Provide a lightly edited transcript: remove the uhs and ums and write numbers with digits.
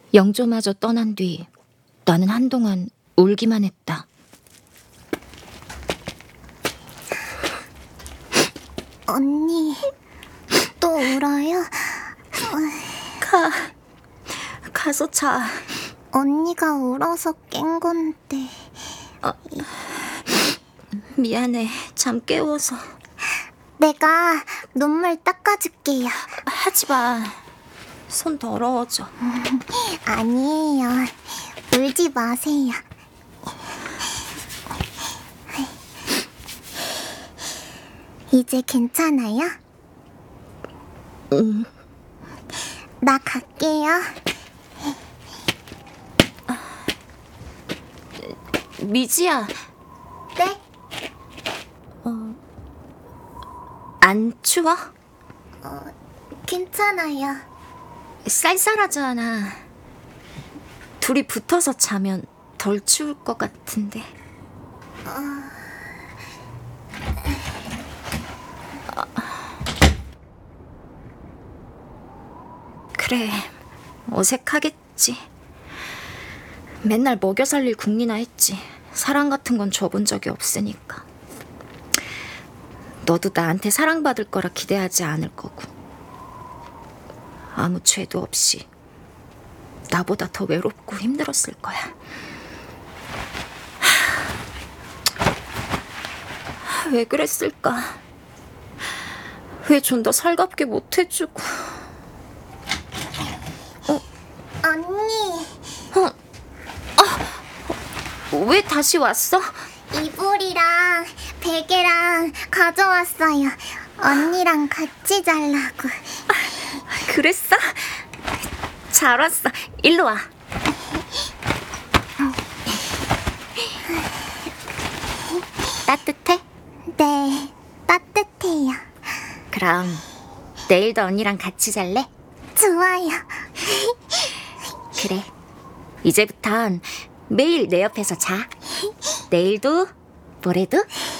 영조마저 떠난 뒤 나는 한동안 울기만 했다. 언니, 또 울어요? 가서 자. 언니가 울어서 깬 건데. 미안해. 잠 깨워서. 내가 눈물 닦아줄게요. 하지 마. 손 더러워져. 아니에요. 울지 마세요. 이제 괜찮아요? 응. 나 갈게요. 미지야. 네? 안 추워? 괜찮아요. 쌀쌀하잖아. 둘이 붙어서 자면 덜 추울 것 같은데. 그래, 어색하겠지. 맨날 먹여 살릴 궁리나 했지. 사랑 같은 건 줘본 적이 없으니까. 너도 나한테 사랑받을 거라 기대하지 않을 거고. 아무 죄도 없이 나보다 더 외롭고 힘들었을 거야. 왜 그랬을까? 왜 좀 더 살갑게 못해주고. 언니, 왜 다시 왔어? 이불이랑 베개랑 가져왔어요. 언니랑 같이 자려고. 그랬어? 잘 왔어. 일로 와. 따뜻해? 네, 따뜻해요. 그럼 내일도 언니랑 같이 잘래? 좋아요. 그래. 이제부턴 매일 내 옆에서 자. 내일도 모레도